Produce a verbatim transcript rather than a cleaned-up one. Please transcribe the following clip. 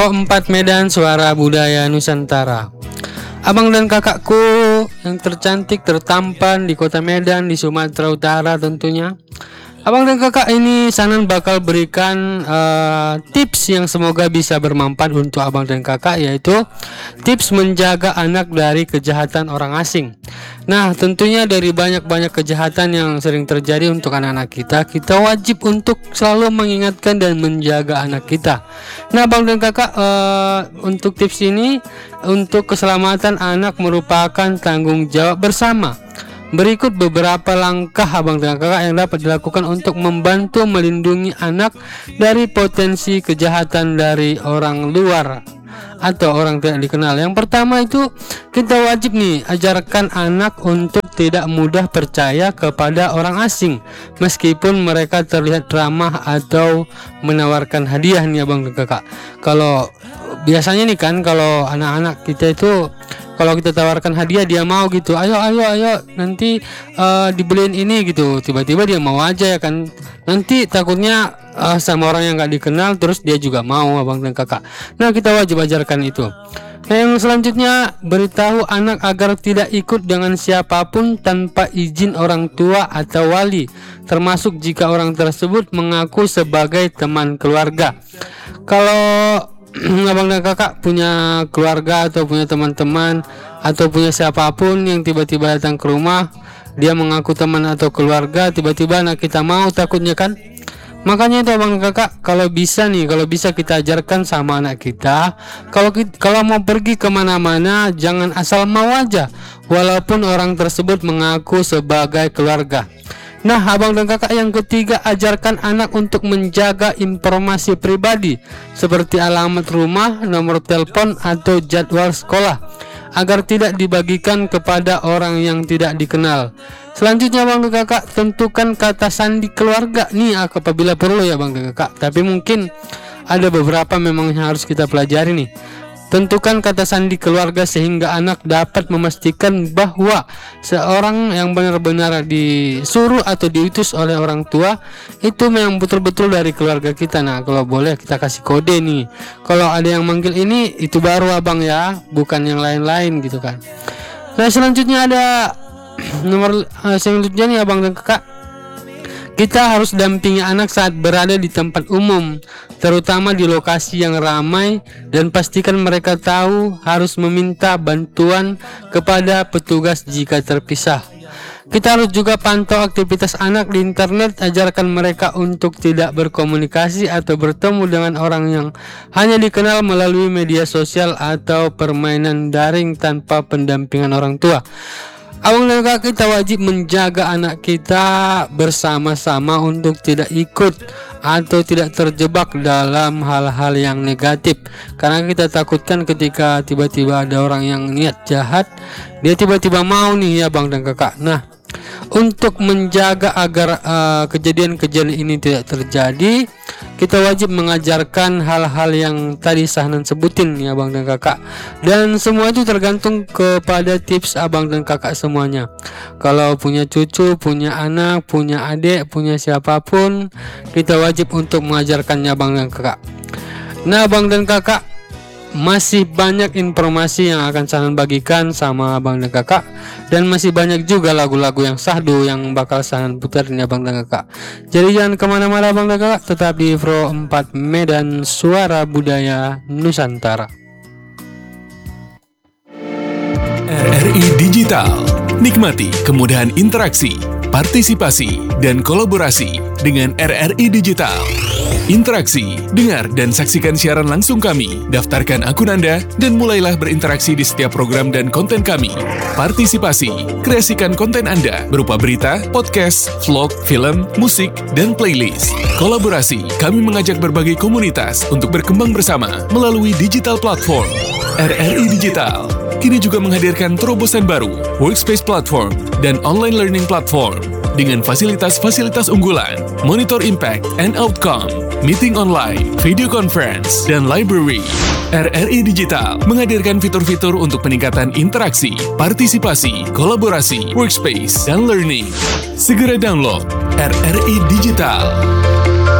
Empat Medan, Suara Budaya Nusantara. Abang dan kakakku yang tercantik tertampan di kota Medan, di Sumatera Utara tentunya. Abang dan kakak ini Sanan bakal berikan uh, tips yang semoga bisa bermanfaat untuk abang dan kakak, yaitu tips menjaga anak dari kejahatan orang asing. Nah, tentunya dari banyak-banyak kejahatan yang sering terjadi untuk anak-anak kita, kita wajib untuk selalu mengingatkan dan menjaga anak kita. Nah, abang dan kakak, uh, untuk tips ini, untuk keselamatan anak merupakan tanggung jawab bersama. Berikut beberapa langkah abang dan kakak yang dapat dilakukan untuk membantu melindungi anak dari potensi kejahatan dari orang luar atau orang tidak dikenal. Yang pertama itu, kita wajib nih ajarkan anak untuk tidak mudah percaya kepada orang asing, meskipun mereka terlihat ramah atau menawarkan hadiah nih abang dan kakak. Kalau biasanya nih kan, kalau anak-anak kita itu kalau kita tawarkan hadiah dia mau gitu, ayo ayo ayo nanti uh, dibeliin ini gitu, tiba-tiba dia mau aja ya kan. Nanti takutnya uh, sama orang yang gak dikenal terus dia juga mau abang dan kakak. Nah, kita wajib ajarkan itu. Nah, yang selanjutnya, beritahu anak agar tidak ikut dengan siapapun tanpa izin orang tua atau wali, termasuk jika orang tersebut mengaku sebagai teman keluarga. Kalau abang dan kakak punya keluarga atau punya teman-teman atau punya siapapun yang tiba-tiba datang ke rumah, dia mengaku teman atau keluarga, tiba-tiba anak kita mau, takutnya kan. Makanya itu abang dan kakak, kalau bisa nih, kalau bisa kita ajarkan sama anak kita, kalau kita, kalau mau pergi kemana-mana jangan asal mau aja, walaupun orang tersebut mengaku sebagai keluarga. Nah, abang dan kakak yang ketiga, ajarkan anak untuk menjaga informasi pribadi seperti alamat rumah, nomor telepon, atau jadwal sekolah agar tidak dibagikan kepada orang yang tidak dikenal. Selanjutnya abang dan kakak, tentukan kata sandi keluarga nih apabila perlu ya abang dan kakak. Tapi mungkin ada beberapa memang yang harus kita pelajari nih. Tentukan kata sandi keluarga sehingga anak dapat memastikan bahwa seorang yang benar-benar disuruh atau diutus oleh orang tua itu memang betul-betul dari keluarga kita. Nah, kalau boleh kita kasih kode nih. Kalau ada yang manggil ini, itu baru abang ya, bukan yang lain-lain gitu kan. Nah, selanjutnya ada nomor uh, selanjutnya nih abang dan kakak. Kita harus dampingi anak saat berada di tempat umum, terutama di lokasi yang ramai, dan pastikan mereka tahu harus meminta bantuan kepada petugas jika terpisah. Kita harus juga pantau aktivitas anak di internet, ajarkan mereka untuk tidak berkomunikasi atau bertemu dengan orang yang hanya dikenal melalui media sosial atau permainan daring tanpa pendampingan orang tua. Abang dan kakak, kita wajib menjaga anak kita bersama-sama untuk tidak ikut atau tidak terjebak dalam hal-hal yang negatif, karena kita takutkan ketika tiba-tiba ada orang yang niat jahat, dia tiba-tiba mau nih ya abang dan kakak. Nah, untuk menjaga agar uh, kejadian-kejadian ini tidak terjadi, kita wajib mengajarkan hal-hal yang tadi Sanan sebutin ya abang dan kakak. Dan semua itu tergantung kepada tips abang dan kakak semuanya. Kalau punya cucu, punya anak, punya adik, punya siapapun, kita wajib untuk mengajarkannya abang dan kakak. Nah, abang dan kakak, masih banyak informasi yang akan Sanan bagikan sama abang dan kakak, dan masih banyak juga lagu-lagu yang sahdu yang bakal Sanan putar ini abang dan kakak. Jadi jangan kemana-mana abang dan kakak, tetap di Pro empat Medan, Suara Budaya Nusantara. R R I Digital, nikmati kemudahan interaksi, partisipasi, dan kolaborasi dengan R R I Digital. Interaksi, dengar dan saksikan siaran langsung kami, daftarkan akun Anda, dan mulailah berinteraksi di setiap program dan konten kami. Partisipasi, kreasikan konten Anda berupa berita, podcast, vlog, film, musik, dan playlist. Kolaborasi, kami mengajak berbagai komunitas untuk berkembang bersama melalui digital platform. R R I Digital kini juga menghadirkan terobosan baru, workspace platform, dan online learning platform dengan fasilitas-fasilitas unggulan, monitor impact and outcome, meeting online, video conference, dan library. R R I Digital menghadirkan fitur-fitur untuk peningkatan interaksi, partisipasi, kolaborasi, workspace, dan learning. Segera download R R I Digital.